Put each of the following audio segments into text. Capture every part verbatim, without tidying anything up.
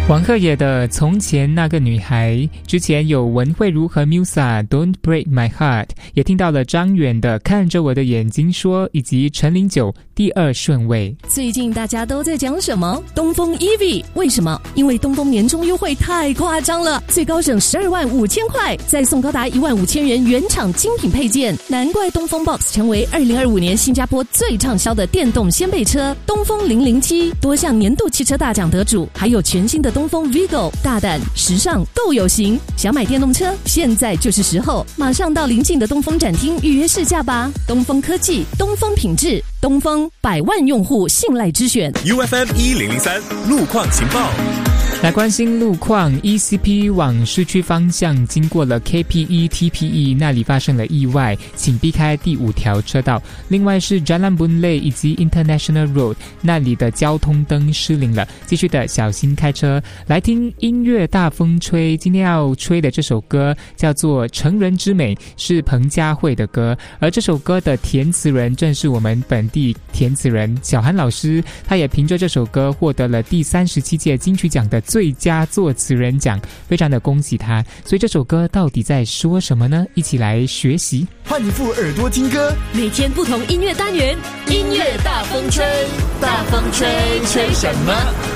王鹤野的《从前那个女孩》，之前有文慧如和 Musa Don't Break My Heart， 也听到了张远的看着我的眼睛说，以及陈零九第二顺位。 最近大家都在讲什么？东风 E V， 为什么？因为东风年终优惠太夸张了，最高省十二万五千块，再送高达一万五千元原厂精品配件，难怪东风 Box 成为二零二五年新加坡最畅销的电动掀背车。东风零零七多项年度汽车大奖得主，还有全新的东风 Vigo， 大胆时尚够有型。想买电动车，现在就是时候，马上到邻近的东风展厅预约试驾吧。东风科技，东风品质，东风百万用户信赖之选。 U F M 一零零三路况情报。 来关心路况 ，E C P 往市区方向经过了 K P E T P E 那里发生了意外，请避开第五条车道。另外是 Jalan Boon Lay 以及 International Road 那里的交通灯失灵了，继续的小心开车。来听音乐大风吹，今天要吹的这首歌叫做《成人之美》，是彭佳慧的歌，而这首歌的填词人正是我们本地填词人小涵老师，他也凭着这首歌获得了第三十七届金曲奖的最佳作词人奖，非常的恭喜他。所以这首歌到底在说什么呢？一起来学习。 换一副耳朵听歌， 每天不同音乐单元， 音乐大风吹，大风吹，吹什么？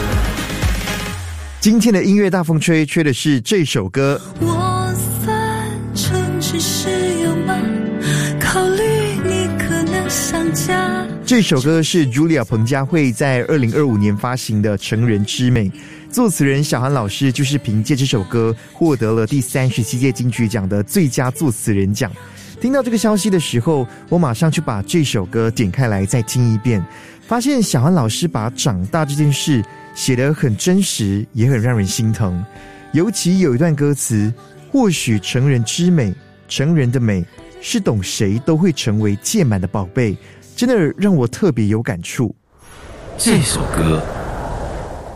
今天的音乐大风吹吹的是这首歌。 我算成只是有吗？考虑你可能想家。 这首歌是 Julia 彭佳慧在二零二五年发行的《成人之美》，作词人小涵老师就是凭借这首歌获得了第三十七届金曲奖的最佳作词人奖。听到这个消息的时候，我马上就把这首歌点开来再听一遍，发现小涵老师把长大这件事写得很真实，也很让人心疼。尤其有一段歌词，或许成人之美，成人的美是懂谁都会成为届满的宝贝，真的让我特别有感触。 这首歌